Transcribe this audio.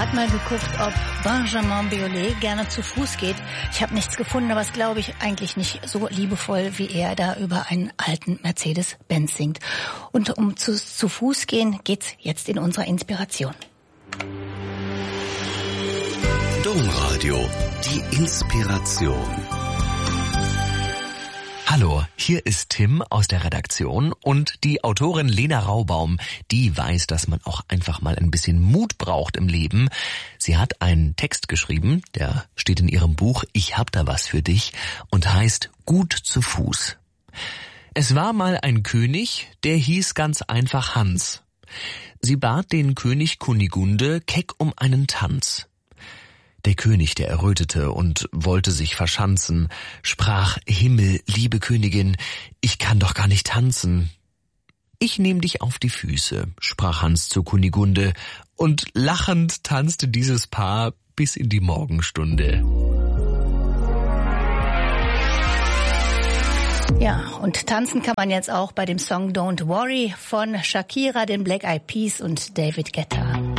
habe mal geguckt, ob Benjamin Biolay gerne zu Fuß geht. Ich habe nichts gefunden, aber es glaube ich eigentlich nicht so liebevoll, wie er da über einen alten Mercedes-Benz singt. Und um zu Fuß gehen geht's jetzt in unserer Inspiration. Domradio, die Inspiration. Hallo, hier ist Tim aus der Redaktion und die Autorin Lena Raubaum, die weiß, dass man auch einfach mal ein bisschen Mut braucht im Leben. Sie hat einen Text geschrieben, der steht in ihrem Buch Ich hab da was für dich und heißt Gut zu Fuß. Es war mal ein König, der hieß ganz einfach Hans. Sie bat den König Kunigunde keck um einen Tanz. Der König, der errötete und wollte sich verschanzen, sprach, Himmel, liebe Königin, ich kann doch gar nicht tanzen. Ich nehm dich auf die Füße, sprach Hans zu Kunigunde, und lachend tanzte dieses Paar bis in die Morgenstunde. Ja, und tanzen kann man jetzt auch bei dem Song Don't Worry von Shakira, den Black Eyed Peas und David Guetta.